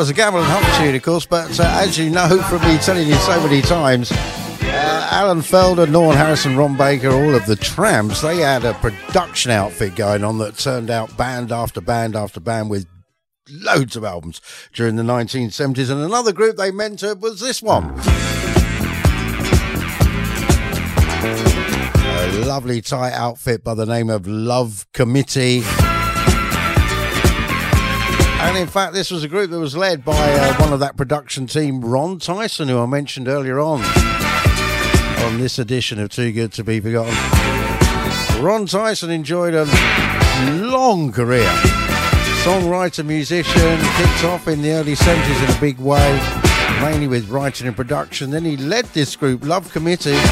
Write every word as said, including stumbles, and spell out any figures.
was a Gamble and Hunt tune, of course, but uh, as you know from me telling you so many times, uh, Alan Felder, Norman Harrison, Ron Baker, all of the Tramps, they had a production outfit going on that turned out band after band after band with loads of albums during the nineteen seventies, and another group they mentored was this one. A lovely tight outfit by the name of Love Committee. And in fact, this was a group that was led by uh, one of that production team, Ron Tyson, who I mentioned earlier on, on this edition of Too Good To Be Forgotten. Ron Tyson enjoyed a long career. Songwriter, musician, kicked off in the early seventies in a big way, mainly with writing and production. Then he led this group, Love Committee.